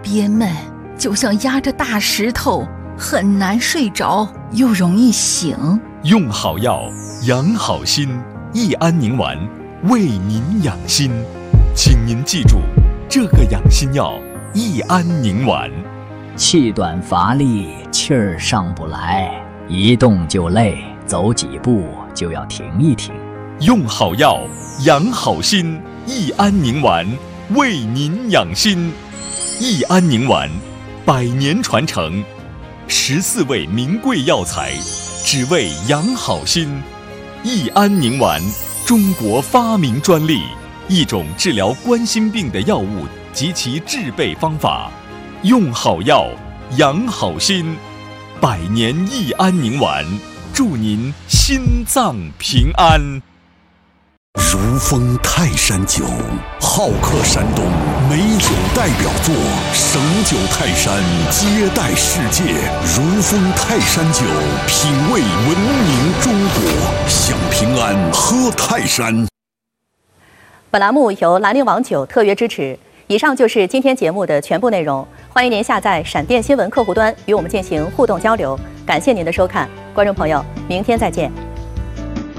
别闷，就像压着大石头，很难睡着，又容易醒。 用好药，养好心，益安宁丸为您养心。请您记住，这个养心药益安宁丸。 气短乏力，气儿上不来，一动就累，走几步就要停一停。 用好药，养好心，益安宁丸为您养心。益安宁丸100年传承，14味名贵药材，只为养好心。益安宁丸，中国发明专利，一种治疗冠心病的药物及其制备方法。用好药，养好心，100年益安宁丸，祝您心脏平安。 如风泰山酒，好客山东美酒代表作，省酒泰山接待世界。如风泰山酒，品味文明中国，享平安，喝泰山。 本栏目由兰陵王酒特约支持。以上就是今天节目的全部内容，欢迎您下载闪电新闻客户端与我们进行互动交流。感谢您的收看，观众朋友，明天再见。